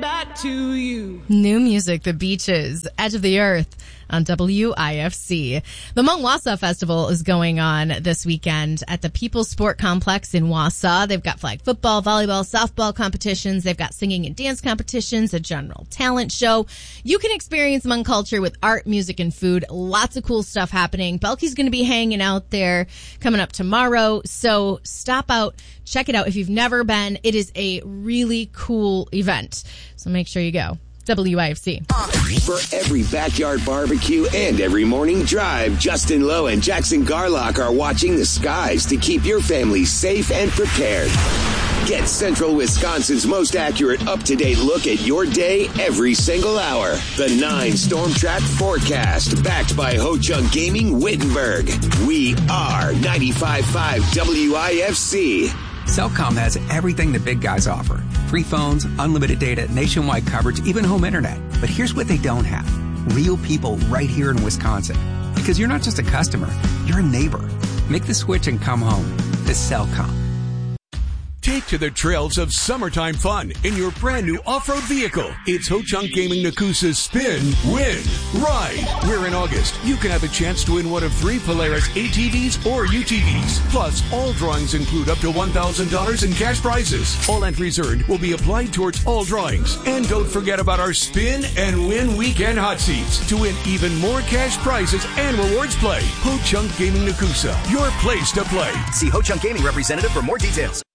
that to you. New music, The Beaches, Edge of the Earth on WIFC. The Hmong Wausau Festival is going on this weekend at the People's Sport Complex in Wausau. They've got flag football, volleyball, softball competitions. They've got singing and dance competitions, a general talent show. You can experience Hmong culture with art, music, and food. Lots of cool stuff happening. Belky's going to be hanging out there coming up tomorrow. So stop out, check it out. If you've never been, it is a really cool event. So make sure you go. WIFC. For every backyard barbecue and every morning drive, Justin Lowe and Jackson Garlock are watching the skies to keep your family safe and prepared. Get Central Wisconsin's most accurate, up-to-date look at your day every single hour. The 9 Storm Track Forecast, backed by Ho Chunk Gaming Wittenberg. We are 95.5 WIFC. Cellcom has everything the big guys offer. Free phones, unlimited data, nationwide coverage, even home internet. But here's what they don't have. Real people right here in Wisconsin. Because you're not just a customer, you're a neighbor. Make the switch and come home to Cellcom. Take to the trails of summertime fun in your brand new off-road vehicle. It's Ho Chunk Gaming Nakusa's Spin, Win, Ride. Where in August, you can have a chance to win one of 3 Polaris ATVs or UTVs. Plus, all drawings include up to $1,000 in cash prizes. All entries earned will be applied towards all drawings. And don't forget about our Spin and Win Weekend Hot Seats to win even more cash prizes and rewards play. Ho Chunk Gaming Nakusa, your place to play. See Ho Chunk Gaming representative for more details.